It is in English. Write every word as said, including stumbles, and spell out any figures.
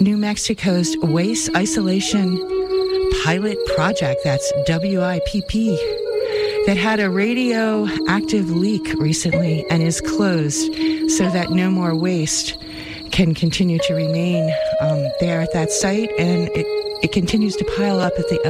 New Mexico's Waste Isolation Pilot Project, that's W I P P, that had a radioactive leak recently and is closed so that no more waste can continue to remain um, there at that site, and it, it continues to pile up at the